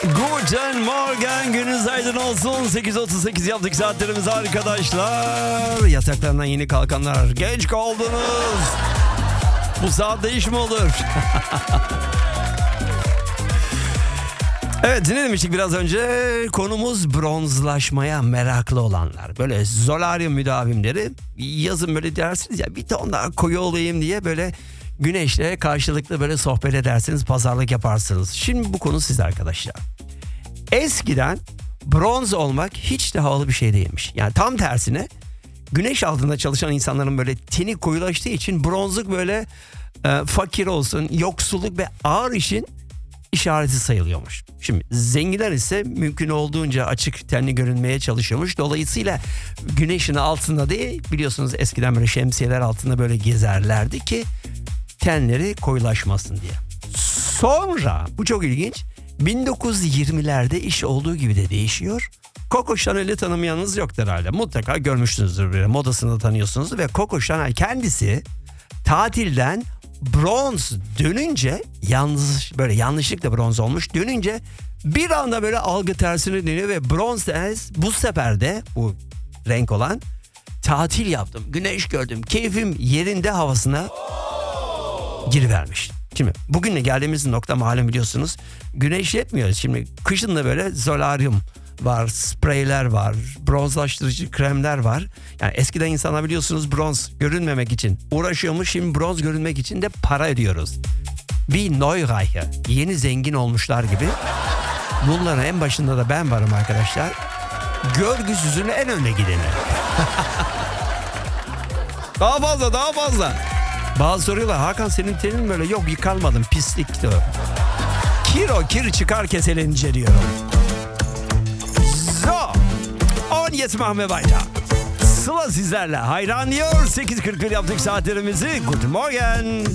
Guten Morgen, gününüz aydın olsun. 8.38 yaptık saatlerimiz arkadaşlar. Yataklarından yeni kalkanlar, geç kaldınız. Bu saatte iş mi olur? Evet, ne demiştik biraz önce? Konumuz bronzlaşmaya meraklı olanlar. Böyle solaryum müdavimleri. Yazın böyle dersiniz ya, bir ton daha koyu olayım diye böyle güneşle karşılıklı böyle sohbet edersiniz, pazarlık yaparsınız. Şimdi bu konu size arkadaşlar. Eskiden bronz olmak hiç de havalı bir şey değilmiş. Yani tam tersine güneş altında çalışan insanların böyle teni koyulaştığı için bronzluk böyle fakir olsun, yoksulluk ve ağır işin işareti sayılıyormuş. Şimdi zenginler ise mümkün olduğunca açık tenli görünmeye çalışıyormuş. Dolayısıyla güneşin altında değil, biliyorsunuz eskiden böyle şemsiyeler altında böyle gezerlerdi ki tenleri koyulaşmasın diye. Sonra bu çok ilginç. 1920'lerde iş olduğu gibi de değişiyor. Coco Chanel'i tanımayanınız yoktur herhalde. Mutlaka görmüşsünüzdür, böyle modasını da tanıyorsunuz. Ve Coco Chanel kendisi tatilden bronz dönünce, yalnız böyle yanlışlıkla bronz olmuş dönünce bir anda böyle algı tersine dönüyor ve bronz bu sefer de bu renk olan tatil yaptım, güneş gördüm, keyfim yerinde havasına girivermiş. Şimdi bugünle geldiğimiz nokta malum biliyorsunuz, güneş yetmiyor. Şimdi kışın da böyle solaryum var, spreyler var, bronzlaştırıcı kremler var. Yani eskiden insanlar biliyorsunuz bronz görünmemek için uğraşıyormuş. Şimdi bronz görünmek için de para ödüyoruz. Bir Neureiche, yeni zengin olmuşlar gibi. Bunların en başında da ben varım arkadaşlar. Görgüsüzün en önde gideni. Daha fazla. Bazı soruyorlar, Hakan senin tenin böyle, yok yıkanmadım, pislikti o. Kir çıkar keselince diyorum. So, on jetzt machen wir weiter. Sıla sizlerle hayran diyor. 8.41 yaptık saatlerimizi. Guten Morgen.